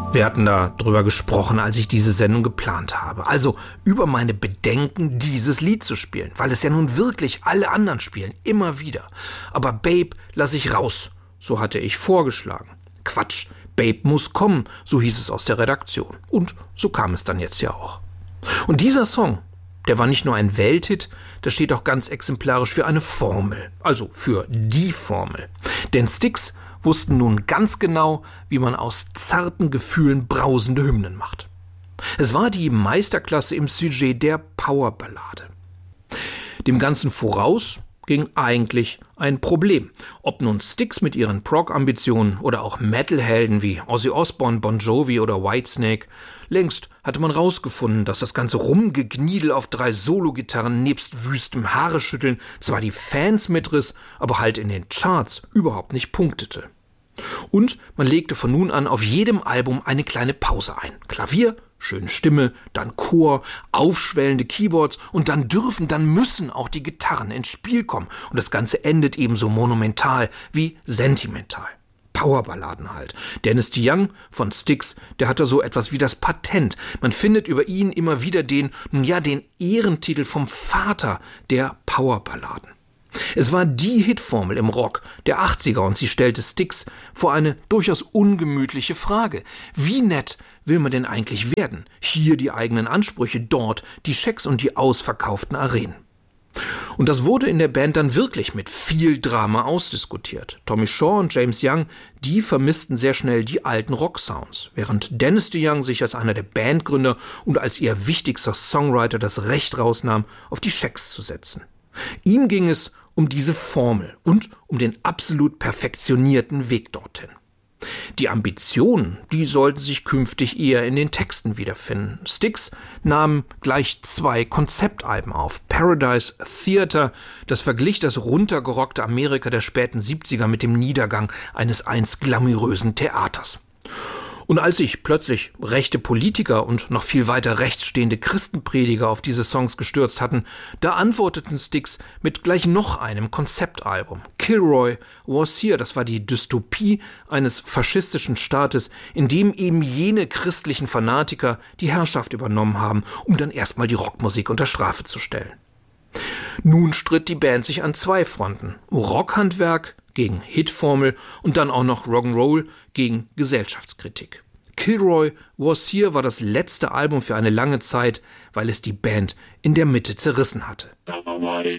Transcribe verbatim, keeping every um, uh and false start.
Wir hatten da drüber gesprochen, als ich diese Sendung geplant habe. Also über meine Bedenken, dieses Lied zu spielen, weil es ja nun wirklich alle anderen spielen, immer wieder. Aber Babe lasse ich raus, so hatte ich vorgeschlagen. Quatsch, Babe muss kommen, so hieß es aus der Redaktion. Und so kam es dann jetzt ja auch. Und dieser Song, der war nicht nur ein Welthit, der steht auch ganz exemplarisch für eine Formel, also für die Formel. Denn Styx wussten nun ganz genau, wie man aus zarten Gefühlen brausende Hymnen macht. Es war die Meisterklasse im Sujet der Powerballade. Dem Ganzen voraus ging eigentlich ein Problem. Ob nun Styx mit ihren Prog-Ambitionen oder auch Metal-Helden wie Ozzy Osbourne, Bon Jovi oder Whitesnake, längst hatte man rausgefunden, dass das ganze Rumgegniedel auf drei Solo-Gitarren nebst wüstem Haareschütteln zwar die Fans mitriss, aber halt in den Charts überhaupt nicht punktete. Und man legte von nun an auf jedem Album eine kleine Pause ein. Klavier, schöne Stimme, dann Chor, aufschwellende Keyboards und dann dürfen, dann müssen auch die Gitarren ins Spiel kommen. Und das Ganze endet ebenso monumental wie sentimental. Powerballaden halt. Dennis DeYoung von Styx, der hatte so etwas wie das Patent. Man findet über ihn immer wieder den, nun ja, den Ehrentitel vom Vater der Powerballaden. Es war die Hitformel im Rock der achtziger und sie stellte Styx vor eine durchaus ungemütliche Frage. Wie nett will man denn eigentlich werden? Hier die eigenen Ansprüche, dort die Schecks und die ausverkauften Arenen. Und das wurde in der Band dann wirklich mit viel Drama ausdiskutiert. Tommy Shaw und James Young, die vermissten sehr schnell die alten Rock-Sounds, während Dennis DeYoung sich als einer der Bandgründer und als ihr wichtigster Songwriter das Recht rausnahm, auf die Schecks zu setzen. Ihm ging es um diese Formel und um den absolut perfektionierten Weg dorthin. Die Ambitionen, die sollten sich künftig eher in den Texten wiederfinden. Styx nahm gleich zwei Konzeptalben auf. Paradise Theater, das verglich das runtergerockte Amerika der späten siebziger mit dem Niedergang eines einst glamourösen Theaters. Und als sich plötzlich rechte Politiker und noch viel weiter rechts stehende Christenprediger auf diese Songs gestürzt hatten, da antworteten Styx mit gleich noch einem Konzeptalbum. Kilroy Was Here, das war die Dystopie eines faschistischen Staates, in dem eben jene christlichen Fanatiker die Herrschaft übernommen haben, um dann erstmal die Rockmusik unter Strafe zu stellen. Nun stritt die Band sich an zwei Fronten. Rockhandwerk gegen Hitformel und dann auch noch Rock'n'Roll gegen Gesellschaftskritik. Kilroy Was Here war das letzte Album für eine lange Zeit, weil es die Band in der Mitte zerrissen hatte.